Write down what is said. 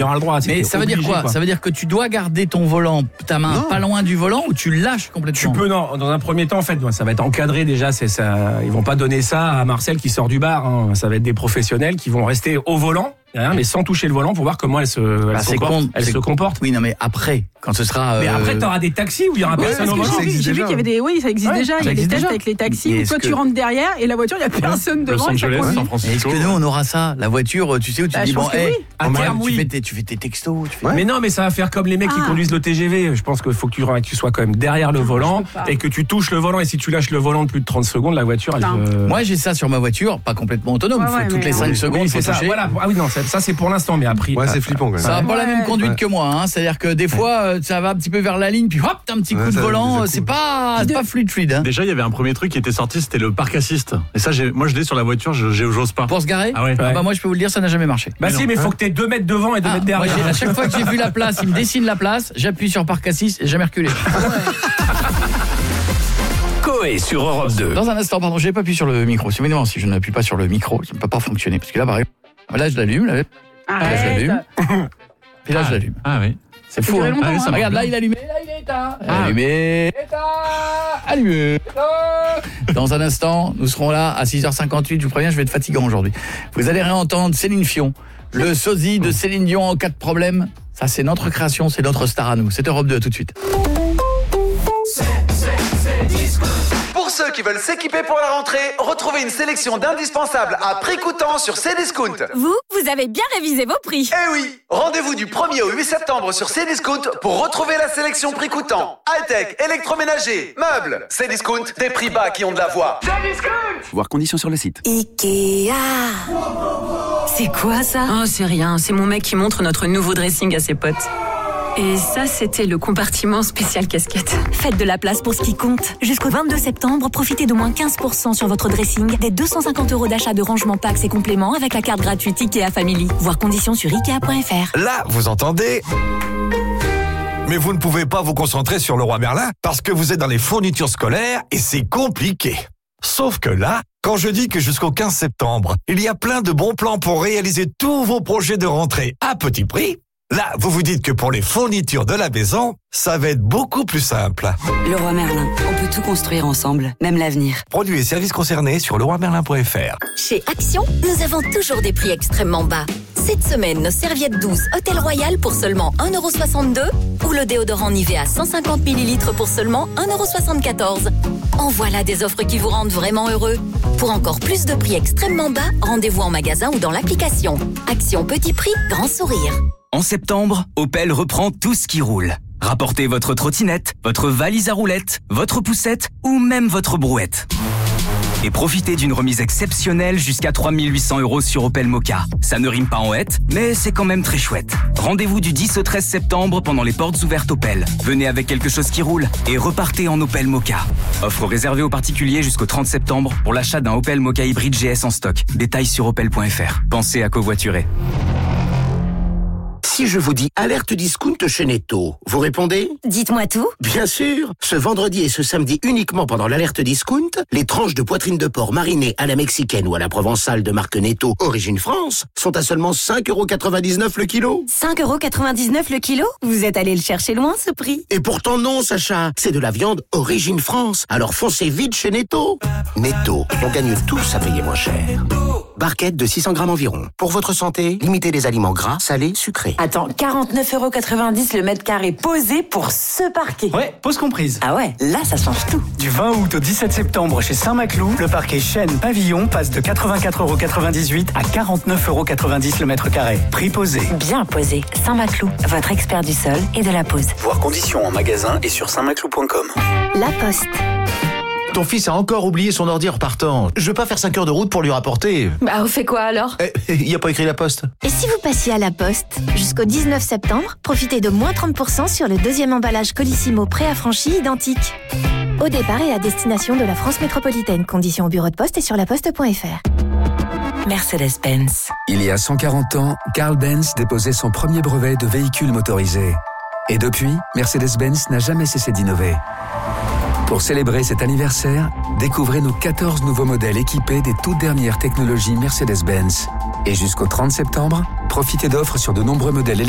y aura le droit. Mais ça veut dire quoi ? Ça veut dire que tu dois garder ton volant, ta main pas loin du volant, ou tu lâches complètement ? Tu peux, non. Dans un premier temps, en fait, ça va être encadré déjà. C'est ça. Ils vont pas donner ça à Marcel qui sort du bar. Hein. Ça va être des professionnels qui vont rester au volant. Mais sans toucher le volant pour voir comment elle se comporte. Oui, non, mais après, quand ce sera. Mais après, t'auras des taxis où il y aura personne au volant. J'ai vu qu'il y avait des. Oui, ça existe déjà. Il y a des tests avec les taxis où toi tu rentres derrière et la voiture, il n'y a personne devant. Los Angeles, San Est-ce Francisco. que nous, on aura ça ? La voiture, tu sais où tu te dis, bon, à terme, oui. Tu fais tes textos. Mais non, mais ça va faire comme les mecs qui conduisent le TGV. Je pense qu'il faut que tu sois quand même derrière le volant et que tu touches le volant. Et si tu lâches le volant de plus de 30 secondes, la voiture, elle. Moi, j'ai ça sur ma voiture, pas complètement autonome. Toutes les 5 secondes, c'est ça. Voilà. Ah oui, non, ça c'est pour l'instant. Mais après, c'est flippant quand même. Ça n'a pas la même conduite que moi, hein. C'est-à-dire que des fois, ça va un petit peu vers la ligne, puis hop, t'as un petit coup de volant, c'est pas fluide. Hein. Déjà, il y avait un premier truc qui était sorti, c'était le parc assist. Et ça, moi, je l'ai sur la voiture, j'ose pas. Pour se garer ? Ah ouais. Bah moi, je peux vous le dire, ça n'a jamais marché. Bah si, mais faut que t'aies 2 mètres devant et 2 mètres derrière. Moi, à chaque fois que j'ai vu la place, il me dessine la place, j'appuie sur parc assist et jamais reculé. Coé sur Europe 2. Dans un instant, pardon, j'ai pas appuyé sur le micro. C'est évidemment si je n'appuie pas sur le micro, ça ne peut pas fonctionner. Parce que là, pareil, là, je l'allume, là je l'allume. Puis là, je l'allume. Ah oui. C'est fou, hein. Regarde, là, il est allumé, là, il est éteint. Allumé, éteint, allumé, éteint. Dans un instant, nous serons là à 6h58. Je vous préviens, je vais être fatigant aujourd'hui. Vous allez réentendre Céline Fion, le sosie de Céline Dion en cas de problème. Ça, c'est notre création, c'est notre star à nous. C'est Europe 2, à tout de suite. Pour ceux qui veulent s'équiper pour la rentrée, retrouvez une sélection d'indispensables à prix coûtant sur Cdiscount. Vous avez bien révisé vos prix. Eh oui, rendez-vous du 1er au 8 septembre sur Cdiscount pour retrouver la sélection prix coûtant. High-tech, électroménager, meubles. Cdiscount, des prix bas qui ont de la voix. Cdiscount. Voir conditions sur le site. Ikea. C'est quoi ça ? Oh, c'est rien, c'est mon mec qui montre notre nouveau dressing à ses potes. Et ça, c'était le compartiment spécial casquette. Faites de la place pour ce qui compte. Jusqu'au 22 septembre, profitez d'au moins 15% sur votre dressing, des 250 € d'achat de rangement packs et compléments avec la carte gratuite Ikea Family. Voir conditions sur Ikea.fr. Là, vous entendez ? Mais vous ne pouvez pas vous concentrer sur Leroy Merlin parce que vous êtes dans les fournitures scolaires et c'est compliqué. Sauf que là, quand je dis que jusqu'au 15 septembre, il y a plein de bons plans pour réaliser tous vos projets de rentrée à petit prix, là, vous vous dites que pour les fournitures de la maison, ça va être beaucoup plus simple. Leroy Merlin, on peut tout construire ensemble, même l'avenir. Produits et services concernés sur leroymerlin.fr. Chez Action, nous avons toujours des prix extrêmement bas. Cette semaine, nos serviettes douces Hôtel Royal pour seulement 1,62 € ou le déodorant Nivea 150 ml pour seulement 1,74 €. En voilà des offres qui vous rendent vraiment heureux. Pour encore plus de prix extrêmement bas, rendez-vous en magasin ou dans l'application. Action Petit Prix, grand sourire. En septembre, Opel reprend tout ce qui roule. Rapportez votre trottinette, votre valise à roulettes, votre poussette ou même votre brouette. Et profitez d'une remise exceptionnelle jusqu'à 3 800 € sur Opel Mokka. Ça ne rime pas en hête, mais c'est quand même très chouette. Rendez-vous du 10 au 13 septembre pendant les portes ouvertes Opel. Venez avec quelque chose qui roule et repartez en Opel Mokka. Offre réservée aux particuliers jusqu'au 30 septembre pour l'achat d'un Opel Mokka hybride GS en stock. Détails sur opel.fr. Pensez à covoiturer. Si je vous dis alerte discount chez Netto, vous répondez ? Dites-moi tout. Bien sûr. Ce vendredi et ce samedi uniquement pendant l'alerte discount, les tranches de poitrine de porc marinées à la mexicaine ou à la provençale de marque Netto Origine France sont à seulement 5,99 € le kilo. 5,99 € le kilo ? Vous êtes allé le chercher loin ce prix. Et pourtant non, Sacha. C'est de la viande Origine France. Alors foncez vite chez Netto. Netto, on gagne tous à payer moins cher. Barquette de 600 grammes environ. Pour votre santé, limitez les aliments gras, salés, sucrés. Attends, 49,90 € le mètre carré posé pour ce parquet. Ouais, pause comprise. Ah ouais, là ça change tout. Du 20 août au 17 septembre chez Saint-Maclou, le parquet Chêne Pavillon passe de 84,98 € à 49,90 € le mètre carré. Prix posé. Bien posé. Saint-Maclou, votre expert du sol et de la pose. Voir conditions en magasin et sur saintmaclou.com. La Poste. Ton fils a encore oublié son ordi en repartant. Je veux pas faire 5 heures de route pour lui rapporter. Bah, on fait quoi alors ? Il y a pas écrit la poste. Et si vous passiez à la Poste ? Jusqu'au 19 septembre, profitez de moins 30% sur le deuxième emballage Colissimo préaffranchi identique. Au départ et à destination de la France métropolitaine. Conditions au bureau de poste et sur laposte.fr. Mercedes-Benz. Il y a 140 ans, Carl Benz déposait son premier brevet de véhicule motorisé. Et depuis, Mercedes-Benz n'a jamais cessé d'innover. Pour célébrer cet anniversaire, découvrez nos 14 nouveaux modèles équipés des toutes dernières technologies Mercedes-Benz. Et jusqu'au 30 septembre, profitez d'offres sur de nombreux modèles électriques